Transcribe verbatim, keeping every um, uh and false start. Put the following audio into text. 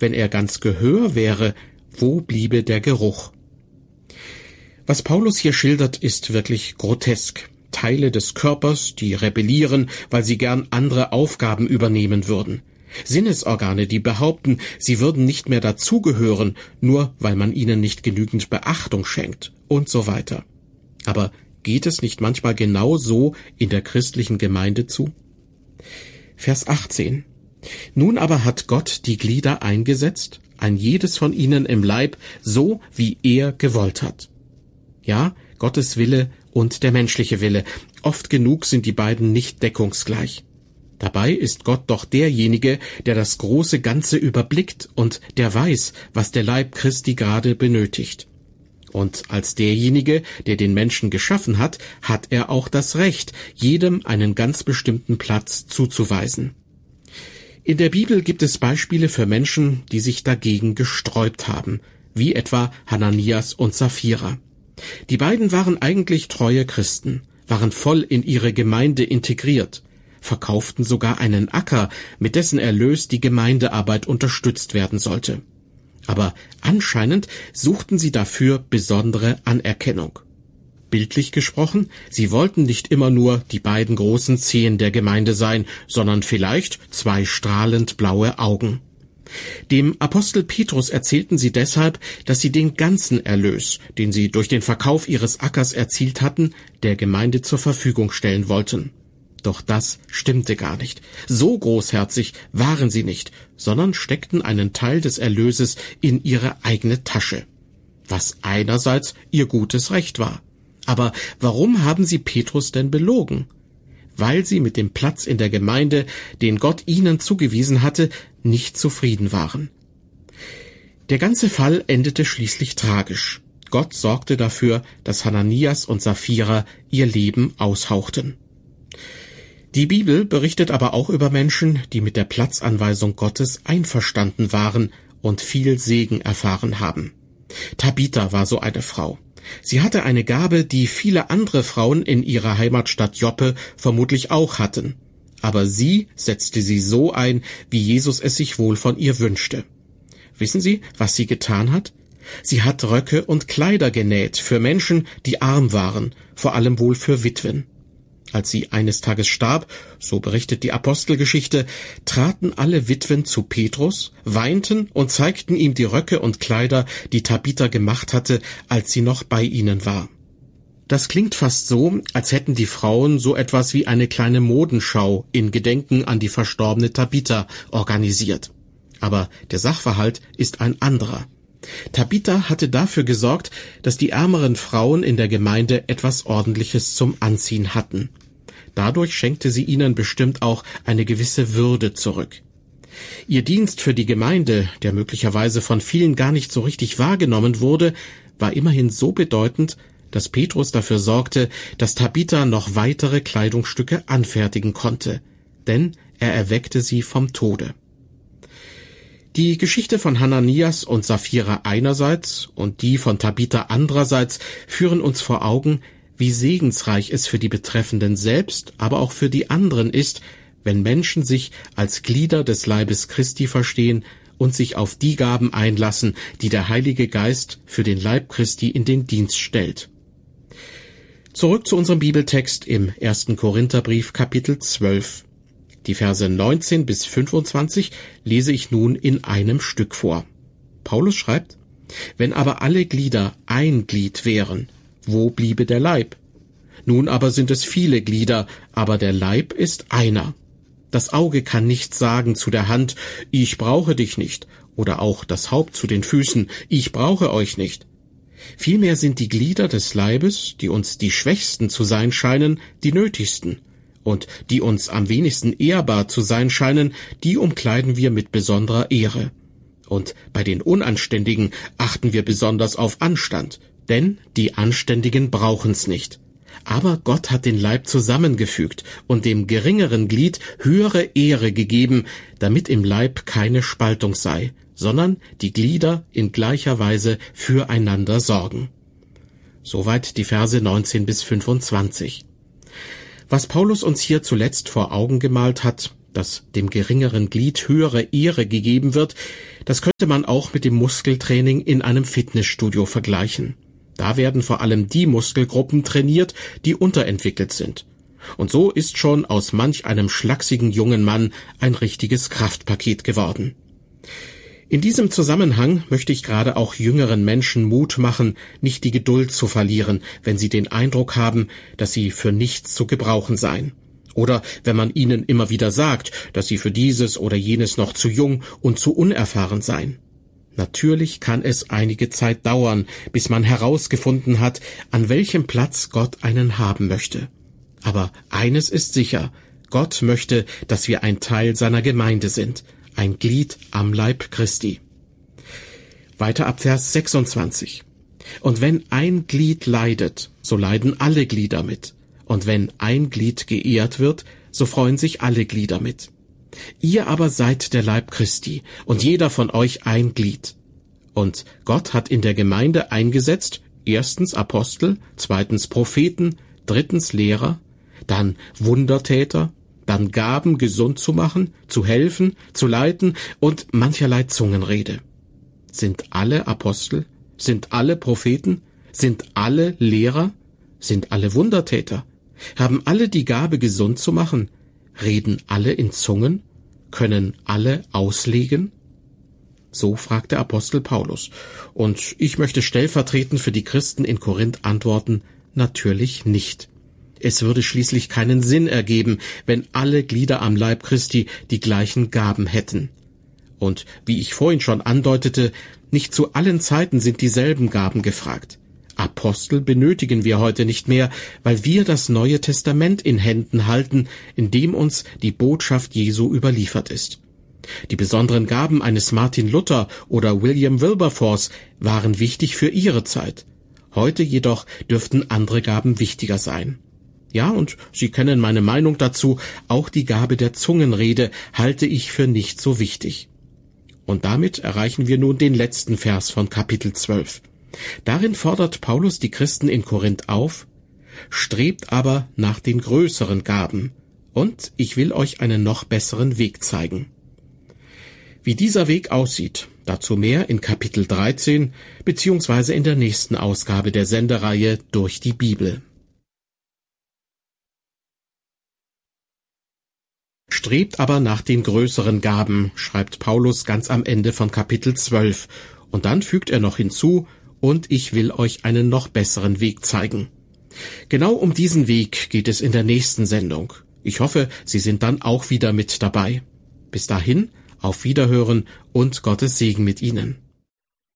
wenn er ganz Gehör wäre, wo bliebe der Geruch? Was Paulus hier schildert, ist wirklich grotesk. Teile des Körpers, die rebellieren, weil sie gern andere Aufgaben übernehmen würden. Sinnesorgane, die behaupten, sie würden nicht mehr dazugehören, nur weil man ihnen nicht genügend Beachtung schenkt und so weiter. Aber geht es nicht manchmal genau so in der christlichen Gemeinde zu? Vers achtzehn. Nun aber hat Gott die Glieder eingesetzt, ein jedes von ihnen im Leib, so wie er gewollt hat. Ja, Gottes Wille und der menschliche Wille. Oft genug sind die beiden nicht deckungsgleich. Dabei ist Gott doch derjenige, der das große Ganze überblickt und der weiß, was der Leib Christi gerade benötigt. Und als derjenige, der den Menschen geschaffen hat, hat er auch das Recht, jedem einen ganz bestimmten Platz zuzuweisen. In der Bibel gibt es Beispiele für Menschen, die sich dagegen gesträubt haben, wie etwa Hananias und Sapphira. Die beiden waren eigentlich treue Christen, waren voll in ihre Gemeinde integriert, verkauften sogar einen Acker, mit dessen Erlös die Gemeindearbeit unterstützt werden sollte. Aber anscheinend suchten sie dafür besondere Anerkennung. Bildlich gesprochen, sie wollten nicht immer nur die beiden großen Zehen der Gemeinde sein, sondern vielleicht zwei strahlend blaue Augen. Dem Apostel Petrus erzählten sie deshalb, dass sie den ganzen Erlös, den sie durch den Verkauf ihres Ackers erzielt hatten, der Gemeinde zur Verfügung stellen wollten. Doch das stimmte gar nicht. So großherzig waren sie nicht, sondern steckten einen Teil des Erlöses in ihre eigene Tasche, was einerseits ihr gutes Recht war. Aber warum haben sie Petrus denn belogen? Weil sie mit dem Platz in der Gemeinde, den Gott ihnen zugewiesen hatte, nicht zufrieden waren. Der ganze Fall endete schließlich tragisch. Gott sorgte dafür, dass Hananias und Sapphira ihr Leben aushauchten. Die Bibel berichtet aber auch über Menschen, die mit der Platzanweisung Gottes einverstanden waren und viel Segen erfahren haben. Tabitha war so eine Frau. Sie hatte eine Gabe, die viele andere Frauen in ihrer Heimatstadt Joppe vermutlich auch hatten. Aber sie setzte sie so ein, wie Jesus es sich wohl von ihr wünschte. Wissen Sie, was sie getan hat? Sie hat Röcke und Kleider genäht für Menschen, die arm waren, vor allem wohl für Witwen. Als sie eines Tages starb, so berichtet die Apostelgeschichte, traten alle Witwen zu Petrus, weinten und zeigten ihm die Röcke und Kleider, die Tabitha gemacht hatte, als sie noch bei ihnen war. Das klingt fast so, als hätten die Frauen so etwas wie eine kleine Modenschau in Gedenken an die verstorbene Tabitha organisiert. Aber der Sachverhalt ist ein anderer. Tabitha hatte dafür gesorgt, dass die ärmeren Frauen in der Gemeinde etwas Ordentliches zum Anziehen hatten. Dadurch schenkte sie ihnen bestimmt auch eine gewisse Würde zurück. Ihr Dienst für die Gemeinde, der möglicherweise von vielen gar nicht so richtig wahrgenommen wurde, war immerhin so bedeutend, dass Petrus dafür sorgte, dass Tabitha noch weitere Kleidungsstücke anfertigen konnte, denn er erweckte sie vom Tode. Die Geschichte von Hananias und Sapphira einerseits und die von Tabitha andererseits führen uns vor Augen, wie segensreich es für die Betreffenden selbst, aber auch für die anderen ist, wenn Menschen sich als Glieder des Leibes Christi verstehen und sich auf die Gaben einlassen, die der Heilige Geist für den Leib Christi in den Dienst stellt. Zurück zu unserem Bibeltext im ersten Korintherbrief, Kapitel zwölf. Die Verse neunzehn bis fünfundzwanzig lese ich nun in einem Stück vor. Paulus schreibt: Wenn aber alle Glieder ein Glied wären, wo bliebe der Leib? Nun aber sind es viele Glieder, aber der Leib ist einer. Das Auge kann nicht sagen zu der Hand, ich brauche dich nicht, oder auch das Haupt zu den Füßen, ich brauche euch nicht. Vielmehr sind die Glieder des Leibes, die uns die schwächsten zu sein scheinen, die nötigsten. Und die uns am wenigsten ehrbar zu sein scheinen, die umkleiden wir mit besonderer Ehre. Und bei den Unanständigen achten wir besonders auf Anstand, denn die Anständigen brauchen's nicht. Aber Gott hat den Leib zusammengefügt und dem geringeren Glied höhere Ehre gegeben, damit im Leib keine Spaltung sei, sondern die Glieder in gleicher Weise füreinander sorgen. Soweit die Verse neunzehn bis fünfundzwanzig. Was Paulus uns hier zuletzt vor Augen gemalt hat, dass dem geringeren Glied höhere Ehre gegeben wird, das könnte man auch mit dem Muskeltraining in einem Fitnessstudio vergleichen. Da werden vor allem die Muskelgruppen trainiert, die unterentwickelt sind. Und so ist schon aus manch einem schlachsigen jungen Mann ein richtiges Kraftpaket geworden. In diesem Zusammenhang möchte ich gerade auch jüngeren Menschen Mut machen, nicht die Geduld zu verlieren, wenn sie den Eindruck haben, dass sie für nichts zu gebrauchen seien. Oder wenn man ihnen immer wieder sagt, dass sie für dieses oder jenes noch zu jung und zu unerfahren seien. Natürlich kann es einige Zeit dauern, bis man herausgefunden hat, an welchem Platz Gott einen haben möchte. Aber eines ist sicher, Gott möchte, dass wir ein Teil seiner Gemeinde sind, ein Glied am Leib Christi. Weiter ab Vers sechsundzwanzig. Und wenn ein Glied leidet, so leiden alle Glieder mit. Und wenn ein Glied geehrt wird, so freuen sich alle Glieder mit. Ihr aber seid der Leib Christi, und jeder von euch ein Glied. Und Gott hat in der Gemeinde eingesetzt, erstens Apostel, zweitens Propheten, drittens Lehrer, dann Wundertäter, dann Gaben, gesund zu machen, zu helfen, zu leiten und mancherlei Zungenrede. Sind alle Apostel? Sind alle Propheten? Sind alle Lehrer? Sind alle Wundertäter? Haben alle die Gabe, gesund zu machen? Reden alle in Zungen? Können alle auslegen? So fragt der Apostel Paulus. Und ich möchte stellvertretend für die Christen in Korinth antworten, natürlich nicht. Es würde schließlich keinen Sinn ergeben, wenn alle Glieder am Leib Christi die gleichen Gaben hätten. Und wie ich vorhin schon andeutete, nicht zu allen Zeiten sind dieselben Gaben gefragt. Apostel benötigen wir heute nicht mehr, weil wir das Neue Testament in Händen halten, in dem uns die Botschaft Jesu überliefert ist. Die besonderen Gaben eines Martin Luther oder William Wilberforce waren wichtig für ihre Zeit. Heute jedoch dürften andere Gaben wichtiger sein. Ja, und Sie kennen meine Meinung dazu, auch die Gabe der Zungenrede halte ich für nicht so wichtig. Und damit erreichen wir nun den letzten Vers von Kapitel zwölf. Darin fordert Paulus die Christen in Korinth auf, strebt aber nach den größeren Gaben, und ich will euch einen noch besseren Weg zeigen. Wie dieser Weg aussieht, dazu mehr in Kapitel dreizehn beziehungsweise in der nächsten Ausgabe der Sendereihe Durch die Bibel. Strebt aber nach den größeren Gaben, schreibt Paulus ganz am Ende von Kapitel zwölf, und dann fügt er noch hinzu, und ich will euch einen noch besseren Weg zeigen. Genau um diesen Weg geht es in der nächsten Sendung. Ich hoffe, Sie sind dann auch wieder mit dabei. Bis dahin, auf Wiederhören und Gottes Segen mit Ihnen.